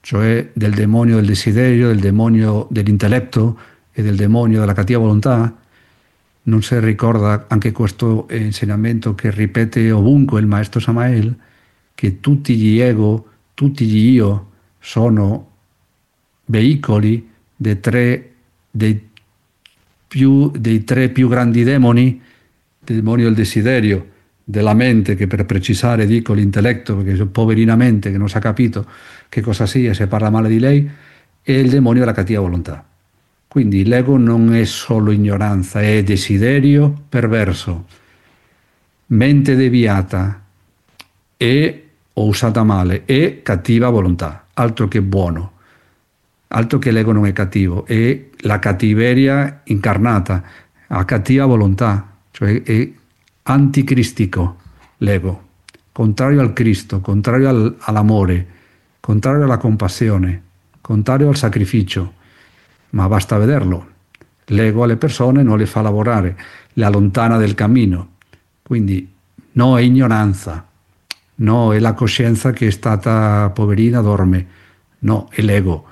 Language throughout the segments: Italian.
cioè del demonio del desiderio, del demonio dell'intelletto e del demonio della cattiva volontà. Non si ricorda anche questo insegnamento che ripete ovunque il maestro Samael, che tutti gli ego, tutti gli io sono veicoli dei tre più grandi demoni, del demonio del desiderio, della mente, che per precisare dico l'intelletto, perché è poverina mente che non si è capito che cosa sia, se parla male di lei, e il demonio della cattiva volontà. Quindi l'ego non è solo ignoranza, è desiderio perverso, mente deviata e, o usata male, e cattiva volontà, altro che buono, altro che l'ego non è cattivo, è la cattiveria incarnata, a cattiva volontà, cioè è anticristico l'ego, contrario al Cristo, contrario all'amore, contrario alla compassione, contrario al sacrificio. Ma basta vederlo. L'ego alle persone non le fa lavorare, le allontana del cammino. Quindi no è ignoranza, no è la coscienza che è stata poverina, dorme, no, è l'ego.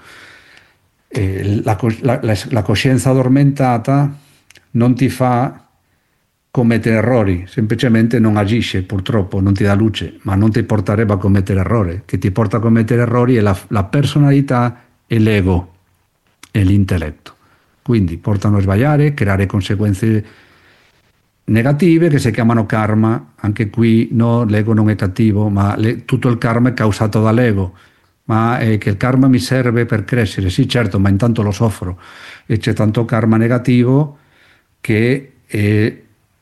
La coscienza addormentata non ti fa commettere errori, semplicemente non agisce, purtroppo non ti dà luce, ma non ti porterebbe a commettere errori. Che ti porta a commettere errori è la personalità e l'ego e l'intelletto. Quindi portano a sbagliare, creare conseguenze negative che si chiamano karma. Anche qui no, l'ego non è cattivo, ma tutto il karma è causato dall'ego. Ma è che il karma mi serve per crescere, sì certo, ma intanto lo soffro e c'è tanto karma negativo che è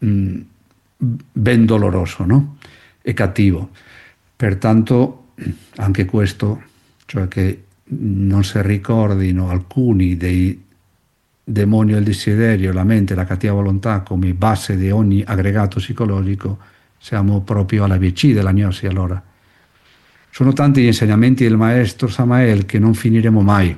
ben doloroso, no? È cattivo. Pertanto anche questo, cioè che non si ricordino alcuni dei demoni del desiderio, la mente e la cattiva volontà come base di ogni aggregato psicologico, siamo proprio alla VC della gnosi. Allora sono tanti gli insegnamenti del maestro Samael che non finiremo mai.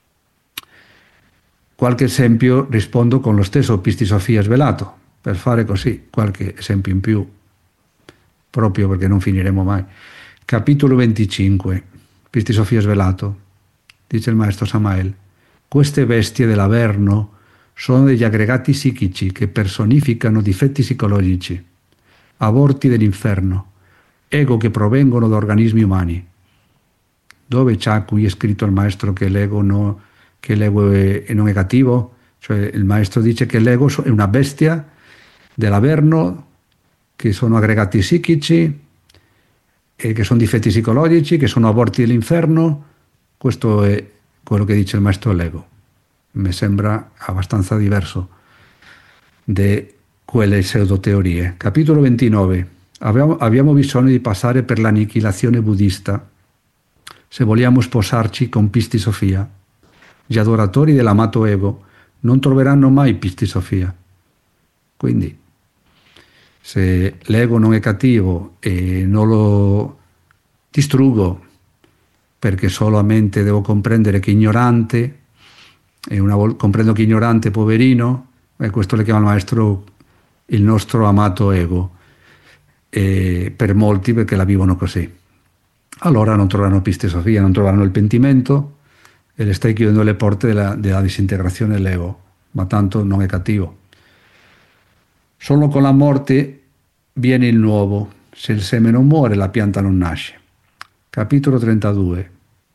Qualche esempio rispondo con lo stesso Pisti Sofia svelato, per fare così qualche esempio in più, proprio perché non finiremo mai. Capitolo 25, Pisti Sofia svelato, dice il maestro Samael: queste bestie dell'Averno sono degli aggregati psichici che personificano difetti psicologici, aborti dell'inferno, ego che provengono da organismi umani. Dove c'ha qui scritto il maestro che l'ego non è cattivo? Cioè il maestro dice che l'ego è una bestia dell'Averno, che sono aggregati psichici e che sono difetti psicologici, che sono aborti dell'inferno. Questo è quello che dice il maestro dell'ego. Mi sembra abbastanza diverso da quelle pseudoteorie. Capitolo 29. Abbiamo bisogno di passare per l'annichilazione buddista se vogliamo sposarci con Pisti Sofia. Gli adoratori dell'amato ego non troveranno mai Pisti Sofia. Quindi, se l'ego non è cattivo e non lo distruggo perché solamente devo comprendere che è ignorante, e comprendo che è ignorante, poverino, e questo le chiama il maestro il nostro amato ego, e per molti perché la vivono così. Allora non troveranno Pisti Sofia, non troveranno il pentimento e le stai chiudendo le porte della disintegrazione dell'ego, ma tanto non è cattivo. Solo con la morte viene il nuovo. Se il seme non muore, la pianta non nasce. Capitolo 32.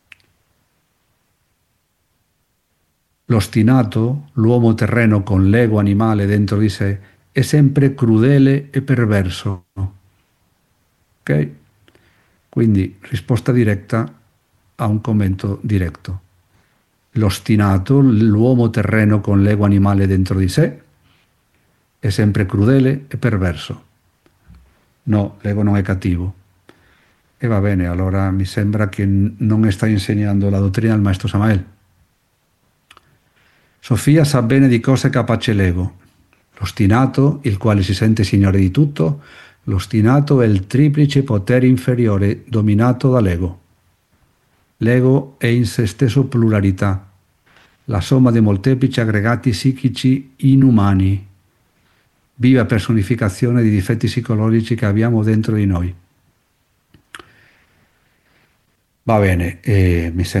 L'ostinato, l'uomo terreno con l'ego animale dentro di sé, è sempre crudele e perverso. Ok? Quindi risposta diretta a un commento diretto. L'ostinato, l'uomo terreno con l'ego animale dentro di sé, è sempre crudele e perverso. No, l'ego non è cattivo. E va bene, allora mi sembra che non sta insegnando la dottrina del maestro Samael. Sofia sa bene di cosa è capace l'ego. L'ostinato, il quale si sente signore di tutto, l'ostinato è il triplice potere inferiore dominato dall'ego. L'ego è in se stesso pluralità, la somma dei molteplici aggregati psichici inumani, viva personificazione di difetti psicologici che abbiamo dentro di noi. Va bene, mi sembra